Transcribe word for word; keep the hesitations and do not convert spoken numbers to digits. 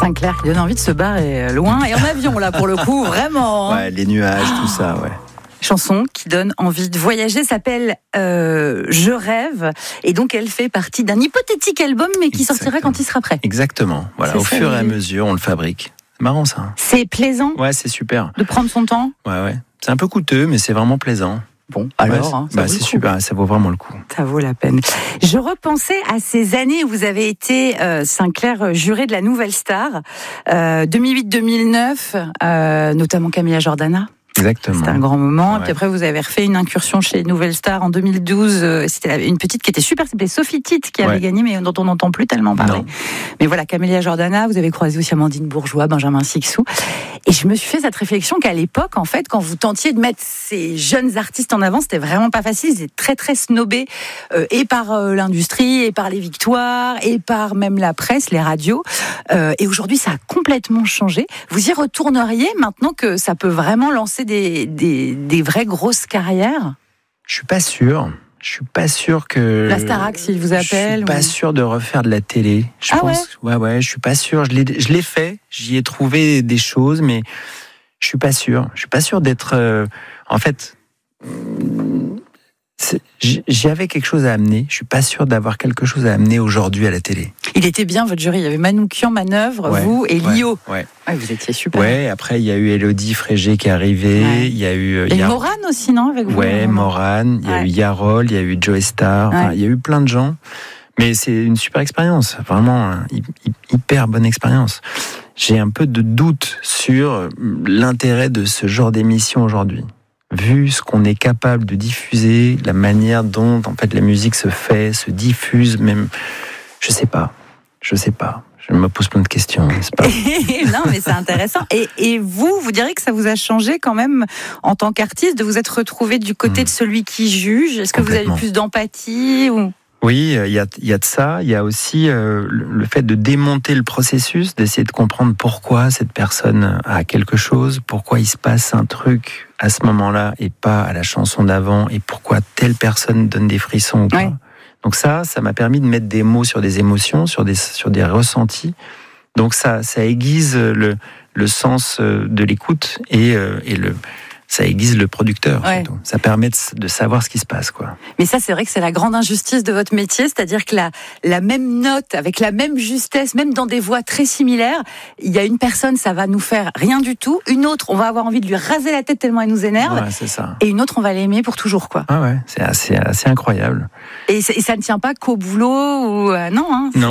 Sinclair qui donne envie de se barrer loin et en avion là pour le coup, vraiment. Hein. Ouais, les nuages, tout ça, ouais. Chanson qui donne envie de voyager, s'appelle euh, Je rêve, et donc elle fait partie d'un hypothétique album mais qui Exactement. sortira quand il sera prêt. Exactement, voilà, C'est au ça, fur et à oui. mesure on le fabrique. C'est marrant ça. C'est plaisant Ouais, c'est super. de prendre son temps. Ouais, ouais. C'est un peu coûteux, mais c'est vraiment plaisant. Bon, Ouais, alors, c'est- hein, ça bah, vaut c'est le coup. super, ça vaut vraiment le coup. Ça vaut la peine. Je repensais à ces années où vous avez été, euh, Sinclair, juré de la Nouvelle Star, euh, deux mille huit deux mille neuf, euh, notamment Camilla Jordana. Exactement. C'était un grand moment. Ouais. Et puis après, vous avez refait une incursion chez Nouvelle Star en deux mille douze. Euh, C'était une petite qui était super, c'était Sophie Tite qui avait Ouais. gagné, mais dont on n'entend plus tellement parler. Non. Mais voilà, Camélia Jordana, vous avez croisé aussi Amandine Bourgeois, Benjamin Sixou. Et je me suis fait cette réflexion qu'à l'époque, en fait, quand vous tentiez de mettre ces jeunes artistes en avant, c'était vraiment pas facile. Ils étaient très, très snobés, euh, et par euh, l'industrie, et par les victoires, et par même la presse, les radios. Euh, et aujourd'hui, ça a complètement changé. Vous y retourneriez maintenant que ça peut vraiment lancer des, des, des vraies grosses carrières? Je suis pas sûr. Je suis pas sûr que. La Starac, s'il vous appelle. Je suis pas ou... sûr de refaire de la télé. Je Ah pense. Ouais, ouais. Je suis pas sûr. Je l'ai, je l'ai fait. J'y ai trouvé des choses, mais je suis pas sûr. Je suis pas sûr d'être. Euh, en fait, c'est, j'avais quelque chose à amener. Je suis pas sûr d'avoir quelque chose à amener aujourd'hui à la télé. Il était bien, votre jury. Il y avait Manoukian, Manœuvre, Ouais, vous et ouais, Lio. Ouais. Ouais, vous étiez super. Ouais. Après, il y a eu Élodie Frégé qui est arrivée. Ouais. Il y a eu. Et il y a... Morane aussi, non, avec vous? Ouais, vraiment. Morane. Il y a Ouais. eu Yarol. Il y a eu Joe Star. Enfin, Ouais. il y a eu plein de gens. Mais c'est une super expérience, vraiment hein, hyper bonne expérience. J'ai un peu de doute sur l'intérêt de ce genre d'émission aujourd'hui. Vu ce qu'on est capable de diffuser, la manière dont en fait la musique se fait, se diffuse, même, je sais pas, je sais pas. Je me pose plein de questions, n'est-ce pas? Non, mais c'est intéressant. Et, et vous, vous direz que ça vous a changé quand même en tant qu'artiste de vous être retrouvé du côté mmh. de celui qui juge. Est-ce que vous avez plus d'empathie ou... Oui, il y a, y a de ça. Il y a aussi euh, le, le fait de démonter le processus, d'essayer de comprendre pourquoi cette personne a quelque chose, pourquoi il se passe un truc à ce moment-là et pas à la chanson d'avant, et pourquoi telle personne donne des frissons ou pas. Ouais. Donc ça, ça m'a permis de mettre des mots sur des émotions, sur des, sur des ressentis. Donc ça, ça aiguise le, le sens de l'écoute et, euh, et le... ça aiguise le producteur, ouais. surtout. Ça permet de, de savoir ce qui se passe, quoi. Mais ça, c'est vrai que c'est la grande injustice de votre métier, c'est-à-dire que la, la même note, avec la même justesse, même dans des voix très similaires, il y a une personne, ça va nous faire rien du tout. Une autre, on va avoir envie de lui raser la tête tellement elle nous énerve. Ouais, c'est ça. Et une autre, on va l'aimer pour toujours, quoi. Ah ouais, c'est assez, assez incroyable. Et, et ça ne tient pas qu'au boulot ou... Euh, non, hein. Non.